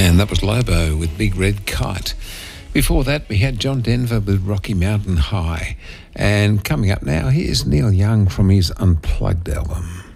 And that was Lobo with Big Red Kite. Before that, we had John Denver with Rocky Mountain High. And coming up now, here's Neil Young from his Unplugged album.